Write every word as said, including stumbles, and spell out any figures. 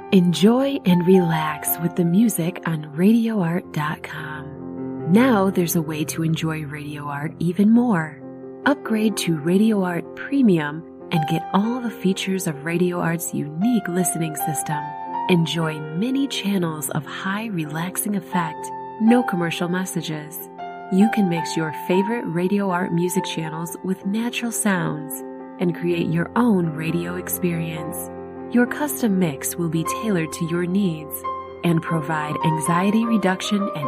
Enjoy and relax with the music on radio art dot com. Now there's a way to enjoy Radio Art even more. Upgrade to Radio Art Premium and get all the features of Radio Art's unique listening system. Enjoy many channels of high relaxing effect, no commercial messages. You can mix your favorite Radio Art music channels with natural sounds and create your own radio experience. Your custom mix will be tailored to your needs and provide anxiety reduction and